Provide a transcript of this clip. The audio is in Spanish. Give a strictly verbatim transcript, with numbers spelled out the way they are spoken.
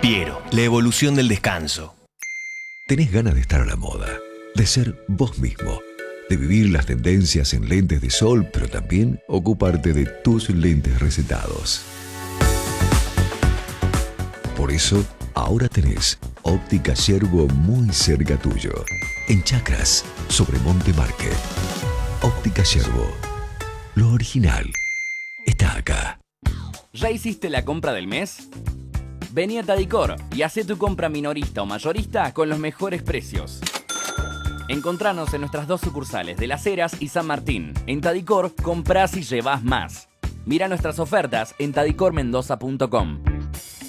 Piero, la evolución del descanso. ¿Tenés ganas de estar a la moda? De ser vos mismo, de vivir las tendencias en lentes de sol, pero también ocuparte de tus lentes recetados. Por eso, ahora tenés Óptica Yerbo muy cerca tuyo. En Chacras, sobre Monte Market. Óptica Yerbo. Lo original está acá. ¿Ya hiciste la compra del mes? Vení a Tadicor y hacé tu compra minorista o mayorista con los mejores precios. Encontranos en nuestras dos sucursales de Las Heras y San Martín. En Tadicor, comprás y llevás más. Mira nuestras ofertas en tadicor mendoza punto com.